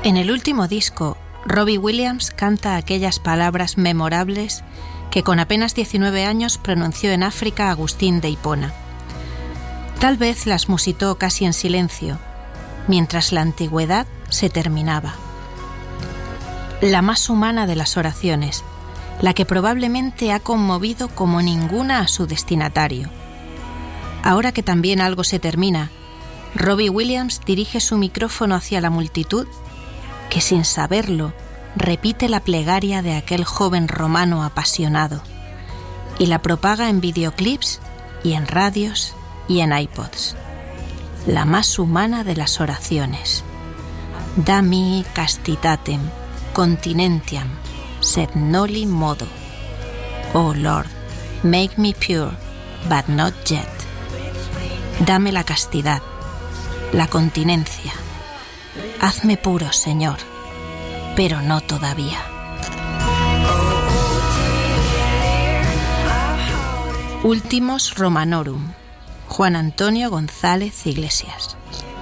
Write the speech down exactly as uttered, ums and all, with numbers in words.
En el último disco, Robbie Williams canta aquellas palabras memorables que con apenas diecinueve años pronunció en África Agustín de Hipona. Tal vez las musitó casi en silencio, mientras la antigüedad se terminaba. La más humana de las oraciones, la que probablemente ha conmovido como ninguna a su destinatario. Ahora que también algo se termina, Robbie Williams dirige su micrófono hacia la multitud que, sin saberlo, repite la plegaria de aquel joven romano apasionado y la propaga en videoclips y en radios y en iPods. La más humana de las oraciones. Da mi castitatem, continentiam, sed noli modo. Oh Lord, make me pure, but not yet. Dame la castidad, la continencia. Hazme puro, Señor, pero no todavía. Ultimus Romanorum, Juan Antonio González Iglesias.